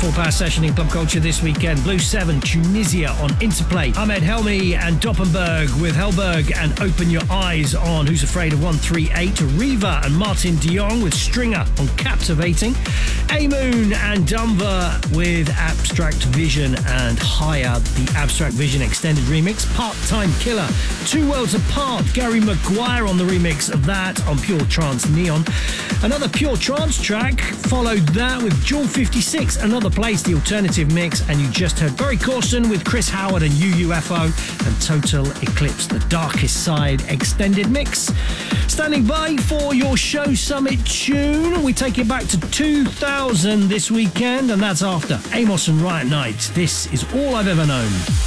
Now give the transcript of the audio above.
4-Power session in Club Culture this weekend. Blue 7, Tunisia on Interplay. Ahmed Helmi and Doppenberg with Hellberg and Open Your Eyes on Who's Afraid of 138. Riva and Martin de Jong with Stringer on Captivating. A-Moon and Dunver with Abstract Vision and Higher, the Abstract Vision extended remix. Part-Time Killer, Two Worlds Apart, Gary Maguire on the remix of that on Pure Trance Neon. Another Pure Trance track followed that with Jewel 56, Another Place, the alternative mix, and you just heard Barry Corson with Chris Howard and UUFO and Total Eclipse, the Darkest Side extended mix. Standing by for your show summit tune, we take it back to 2000 this weekend, and that's after Amos and Riot Knight. This is All I've Ever Known.